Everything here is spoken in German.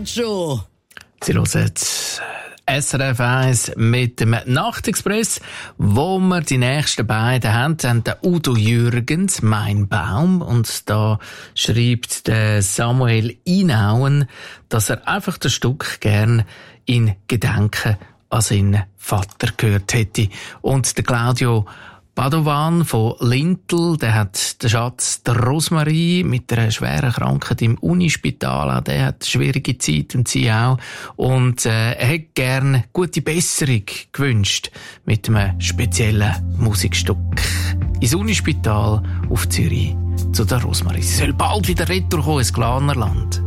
schon. Sie hören SRF 1 mit dem Nachtexpress, wo wir die nächsten beiden haben. Dann der Udo Jürgens, «Mein Baum». Und da schreibt der Samuel Inauen, dass er einfach das Stück gern in Gedenken an seinen Vater gehört hätte. Und der Claudio Padovan von Lintel, der hat den Schatz der Rosmarie mit einer schweren Krankheit im Unispital. Der hat schwierige Zeit und sie auch. Und er hätte gerne gute Besserung gewünscht mit einem speziellen Musikstück. Ins Unispital auf Zürich zu der Rosmarie. Sie soll bald wieder retour kommen ins Glanerland.